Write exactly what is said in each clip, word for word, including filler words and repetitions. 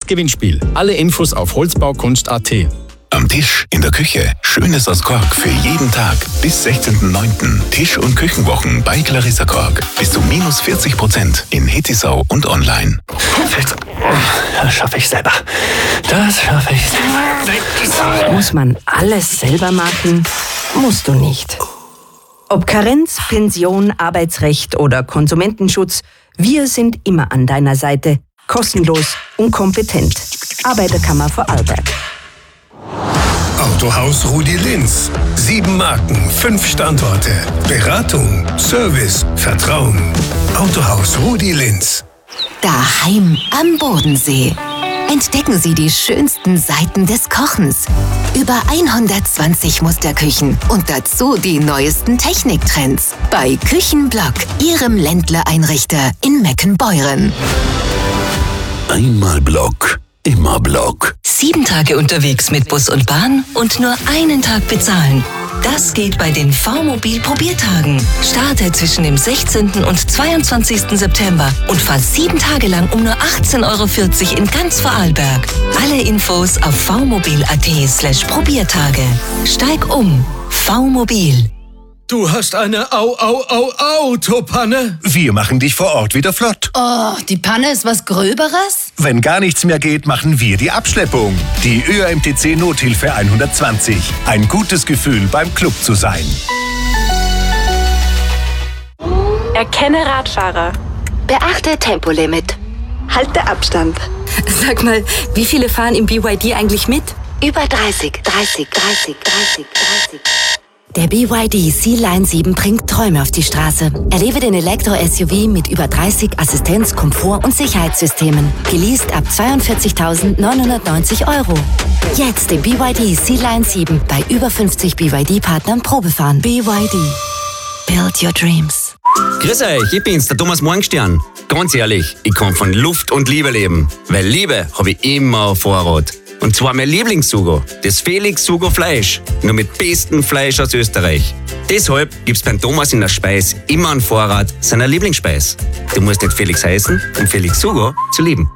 Gewinnspiel. Alle Infos auf holzbaukunst punkt a t. Am Tisch, in der Küche, Schönes aus Kork für jeden Tag. Bis sechzehnten neunten Tisch- und Küchenwochen bei Clarissa Kork. Bis zu minus vierzig Prozent in Hittisau und online. Das schaffe ich selber. Das schaffe ich selber. Muss man alles selber machen? Musst du nicht. Ob Karenz, Pension, Arbeitsrecht oder Konsumentenschutz, wir sind immer an deiner Seite. Kostenlos und kompetent. Arbeiterkammer Vorarlberg. Autohaus Rudi Linz. Sieben Marken, fünf Standorte. Beratung, Service, Vertrauen. Autohaus Rudi Linz. Daheim am Bodensee. Entdecken Sie die schönsten Seiten des Kochens. Über hundertzwanzig Musterküchen und dazu die neuesten Techniktrends. Bei Küchenblock, Ihrem Ländler-Einrichter in Meckenbeuren. Einmal Block, immer Block. Sieben Tage unterwegs mit Bus und Bahn und nur einen Tag bezahlen. Das geht bei den V-Mobil-Probiertagen. Starte zwischen dem sechzehnten und zweiundzwanzigsten September und fahr sieben Tage lang um nur achtzehn Euro vierzig in ganz Vorarlberg. Alle Infos auf vmobil.at slash Probiertage. Steig um. V-Mobil. Du hast eine Au-Au-Au-Autopanne? Wir machen dich vor Ort wieder flott. Oh, die Panne ist was Gröberes? Wenn gar nichts mehr geht, machen wir die Abschleppung. Die Ö M T C Nothilfe hundertzwanzig. Ein gutes Gefühl, beim Club zu sein. Erkenne Radfahrer. Beachte Tempolimit. Halte Abstand. Sag mal, wie viele fahren im B Y D eigentlich mit? Über dreißig, dreißig, dreißig, dreißig, dreißig. Der B Y D C-Line sieben bringt Träume auf die Straße. Erlebe den Elektro-S U V mit über dreißig Assistenz-, Komfort- und Sicherheitssystemen. Geleast ab zweiundvierzigtausendneunhundertneunzig Euro. Jetzt den B Y D C-Line sieben bei über fünfzig B Y D-Partnern Probefahren. B Y D. Build your dreams. Grüß euch, ich bin's, der Thomas Morgenstern. Ganz ehrlich, ich kann von Luft und Liebe leben. Weil Liebe habe ich immer auf Vorrat. Und zwar mein Lieblingssugo, das Felix Sugo Fleisch. Nur mit bestem Fleisch aus Österreich. Deshalb gibt's beim Thomas in der Speis immer einen Vorrat seiner Lieblingsspeis. Du musst nicht Felix heißen, um Felix Sugo zu lieben.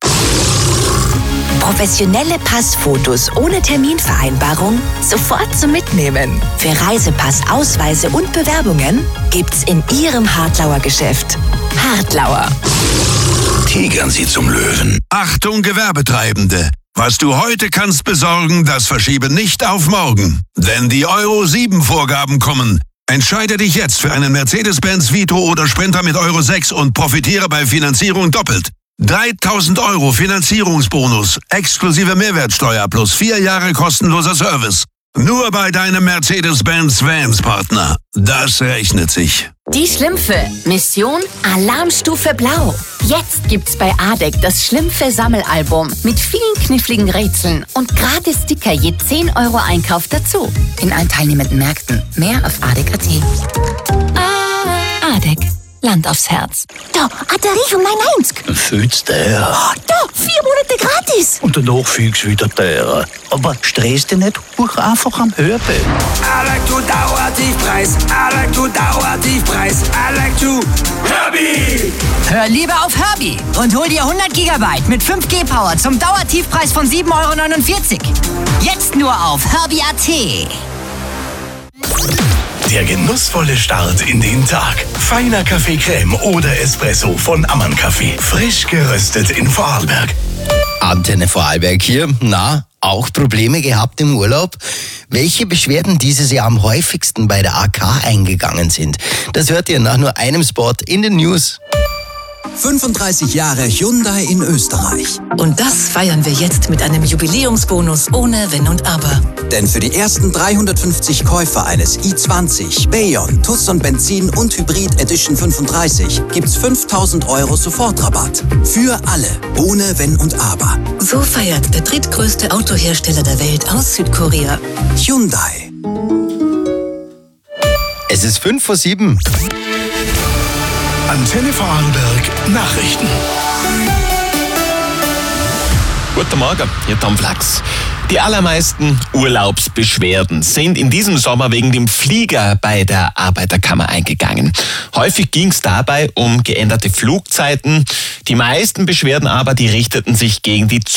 Professionelle Passfotos ohne Terminvereinbarung sofort zum Mitnehmen. Für Reisepass, Ausweise und Bewerbungen gibt's in Ihrem Hartlauer Geschäft. Hartlauer. Tigern Sie zum Löwen. Achtung, Gewerbetreibende! Was du heute kannst besorgen, das verschiebe nicht auf morgen. Denn die Euro sieben Vorgaben kommen. Entscheide dich jetzt für einen Mercedes-Benz Vito oder Sprinter mit Euro sechs und profitiere bei Finanzierung doppelt. dreitausend Euro Finanzierungsbonus, exklusive Mehrwertsteuer plus vier Jahre kostenloser Service. Nur bei deinem Mercedes-Benz Vans-Partner. Das rechnet sich. Die Schlümpfe. Mission Alarmstufe Blau. Jetzt gibt's bei ADEC das Schlümpfe-Sammelalbum mit vielen kniffligen Rätseln und gratis Sticker je zehn Euro Einkauf dazu. In allen teilnehmenden Märkten. Mehr auf adec punkt at. ADEC. Land aufs Herz. Da, Batterie um neunundneunzig. Fühlst der? Oh, da, vier Monate gratis. Und danach fühlst du wieder der. Aber stress dich nicht, buch einfach am Hörbild. I like to Dauertiefpreis. I like to Dauertiefpreis. I like to Herbie. Hör lieber auf Herbie und hol dir hundert Gigabyte mit fünf G Power zum Dauertiefpreis von sieben Euro neunundvierzig. Jetzt nur auf Herbie punkt at. Der genussvolle Start in den Tag. Feiner Kaffeecreme oder Espresso von Ammann Kaffee. Frisch geröstet in Vorarlberg. Antenne Vorarlberg hier. Na, auch Probleme gehabt im Urlaub? Welche Beschwerden dieses Jahr am häufigsten bei der A K eingegangen sind? Das hört ihr nach nur einem Spot in den News. fünfunddreißig Jahre Hyundai in Österreich. Und das feiern wir jetzt mit einem Jubiläumsbonus ohne Wenn und Aber. Denn für die ersten dreihundertfünfzig Käufer eines i zwanzig, Bayon, Tucson Benzin und Hybrid Edition fünfunddreißig gibt's fünftausend Euro Sofortrabatt. Für alle, ohne Wenn und Aber. So feiert der drittgrößte Autohersteller der Welt aus Südkorea. Hyundai. Es ist fünf vor sieben. Antenne Vorarlberg Nachrichten. Guten Morgen, hier Tom Flachs. Die allermeisten Urlaubsbeschwerden sind in diesem Sommer wegen dem Flieger bei der Arbeiterkammer eingegangen. Häufig ging es dabei um geänderte Flugzeiten. Die meisten Beschwerden aber, die richteten sich gegen die